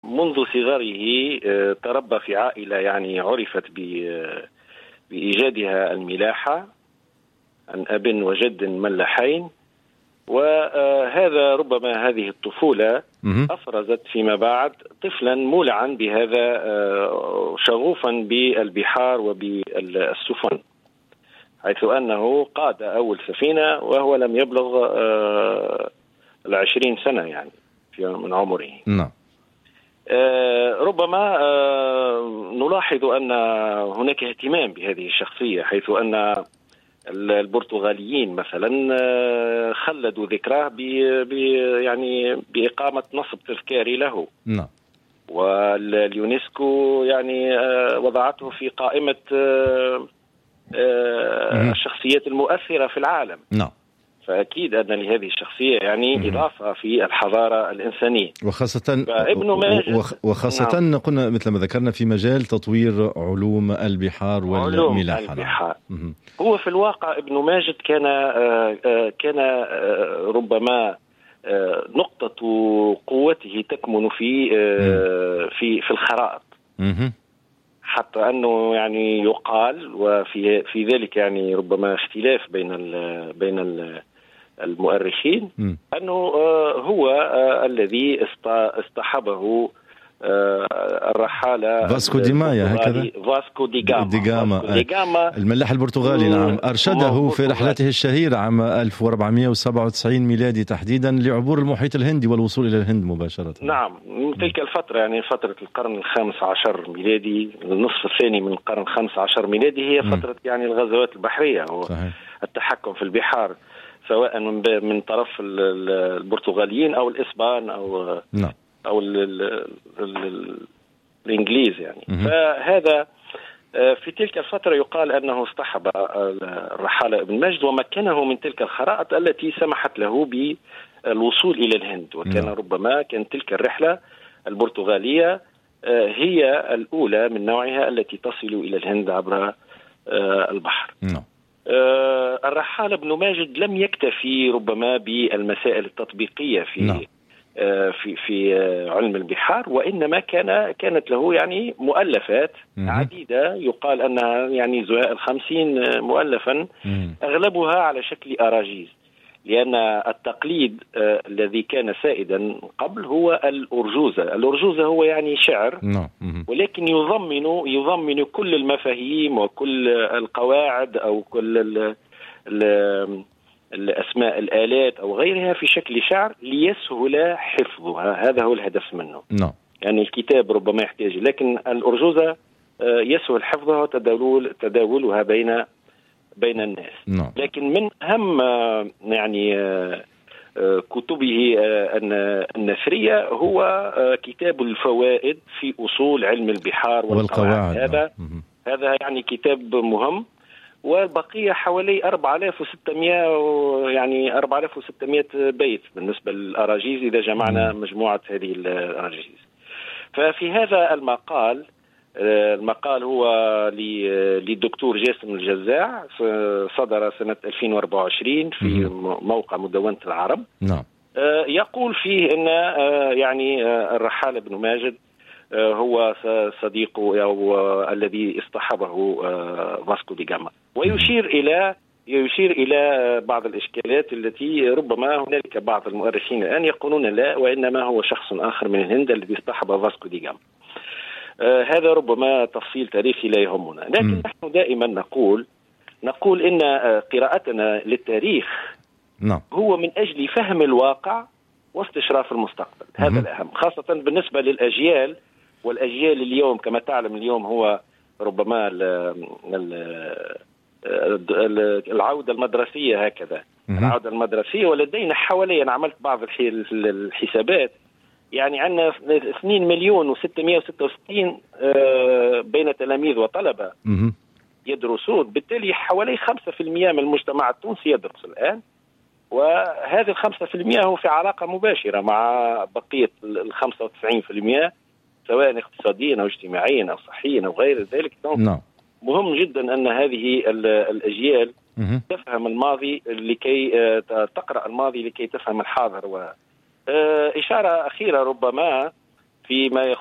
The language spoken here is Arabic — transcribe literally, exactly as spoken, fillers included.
منذ صغره تربى في عائلة يعني عرفت بإيجادها الملاحة عن أب وجد ملاحين، وهذا ربما هذه الطفولة أفرزت فيما بعد طفلا مولعا بهذا، شغوفا بالبحار وبالسفن، حيث أنه قاد أول سفينة وهو لم يبلغ العشرين سنة يعني في من عمره. نعم. ربما نلاحظ أن هناك اهتمام بهذه الشخصية، حيث أن البرتغاليين مثلا خلدوا ذكراه ب يعني بإقامة نصب تذكاري له. نعم. واليونسكو يعني وضعته في قائمة الشخصيات المؤثرة في العالم. نعم. فأكيد أن لهذه الشخصية يعني مم. إضافة في الحضارة الإنسانية، وخاصة وخ... وخاصة نعم. قلنا مثل ما ذكرنا في مجال تطوير علوم البحار والملاحة. البحار. هو في الواقع ابن ماجد كان كان ربما نقطة قوته تكمن في في في الخرائط، مم. حتى أنه يعني يقال وفي في ذلك يعني ربما اختلاف بين ال بين ال المؤرخين م. أنه هو الذي اصطحبه الرحالة فاسكو دي مايا، هكذا فاسكو دي جاما, دي جاما. فاسكو دي جاما الملاح البرتغالي. نعم. أرشده في رحلته الشهيرة عام ألف وأربعمائة وسبعة وتسعين ميلادي تحديدا لعبور المحيط الهندي والوصول إلى الهند مباشرة. نعم. من تلك الفترة يعني فترة القرن الخامس عشر ميلادي، النصف الثاني من القرن الخامس عشر ميلادي، هي فترة م. يعني الغزوات البحرية والتحكم في البحار، سواء من طرف البرتغاليين أو الإسبان أو نعم. أو ال ال ال الإنجليز يعني. م- فهذا في تلك الفترة يقال أنه اصطحب الرحالة ابن ماجد ومكنه من تلك الخرائط التي سمحت له بالوصول إلى الهند، وكان نعم. ربما كان تلك الرحلة البرتغالية هي الأولى من نوعها التي تصل إلى الهند عبر البحر. نعم. الرحالة ابن ماجد لم يكتفي ربما بالمسائل التطبيقية في نعم. في في علم البحار، وإنما كان كانت له يعني مؤلفات مم. عديدة، يقال أنها يعني زهاء الخمسين مؤلفا، مم. أغلبها على شكل أراجيز، لأن التقليد الذي كان سائدا قبل هو الأرجوزة. الأرجوزة هو يعني شعر، نعم. ولكن يضمن يضمن كل المفاهيم وكل القواعد أو كل ال ال الأسماء الآلات أو غيرها في شكل شعر ليسهل حفظها. هذا هو الهدف منه. نعم. يعني الكتاب ربما يحتاج، لكن الأرجوزة يسهل حفظها وتداول تداولها بين بين الناس. نعم. لكن من أهم يعني كتبه النثرية هو كتاب الفوائد في أصول علم البحار والقواعد. هذا نعم. هذا يعني كتاب مهم، والبقية حوالي أربعة آلاف وستمائة يعني أربعة آلاف وستمائة بيت بالنسبة للأراجيز إذا جمعنا مجموعة هذه الأراجيز. ففي هذا المقال المقال هو للدكتور جاسم الجزاع، صدر سنة ألفين وأربعة وعشرين في موقع مدونة العرب. نعم. يقول فيه أن يعني الرحالة ابن ماجد هو صديقه أو الذي اصطحبه فاسكو دي جاما، ويشير إلى يشير إلى بعض الإشكالات التي ربما هنالك بعض المؤرخين الآن يقولون لا، وإنما هو شخص آخر من الهند الذي اصطحب فاسكو دي جاما. آه هذا ربما تفصيل تاريخي لا يهمنا، لكن م. نحن دائما نقول نقول إن قراءتنا للتاريخ نعم. هو من أجل فهم الواقع واستشراف المستقبل. م. هذا الأهم، خاصة بالنسبة للأجيال، والأجيال اليوم كما تعلم اليوم هو ربما ال ال العودة المدرسية، هكذا م. العودة المدرسية، ولدينا حوالي، أنا عملت بعض الحسابات، يعني عندنا اثنين مليون وستمائة وستة وستين بين تلاميذ وطلبة م. يدرسون، بالتالي حوالي خمسة بالمئة من المجتمع التونسي يدرس الآن، وهذه الخمسة في المئة هو في علاقة مباشرة مع بقية الخمسة وتسعين في المئة، سواء اقتصاديا أو اجتماعيا أو صحيا أو غير ذلك. نعم. مهم جدا أن هذه الأجيال م. تفهم الماضي لكي تقرأ الماضي لكي تفهم الحاضر. وإشارة أخيرة ربما فيما